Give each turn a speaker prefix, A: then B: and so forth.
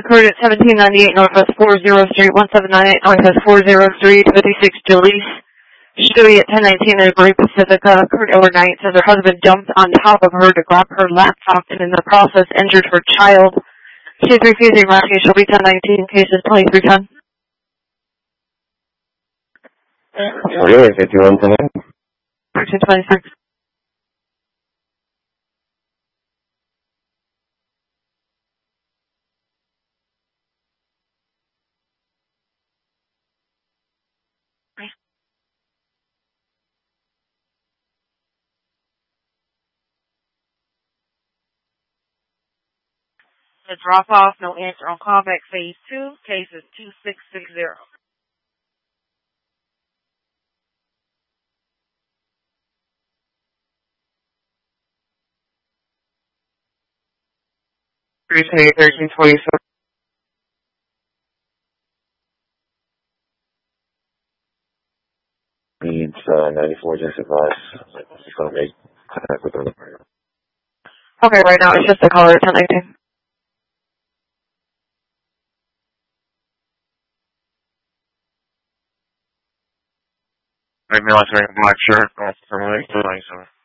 A: occurred at 1798 Northwest 40 Street, 1798 Northwest 403 to 56 Jaleese. Shuey at 1019 in Gray Pacifica occurred overnight, says her husband jumped on top of her to grab her laptop and in the process injured her child. She's refusing rescue. She'll be 1019, cases 2310.
B: Really, 51 tonight?
A: 1326.
C: The drop off, no answer on callback phase 2, cases 2660.
B: Appreciate 1327. Needs 94 just advice. Just going to make contact with them.
A: Okay, right now it's just a caller at 1019.
B: Right now, I'm wearing a black shirt. From 927.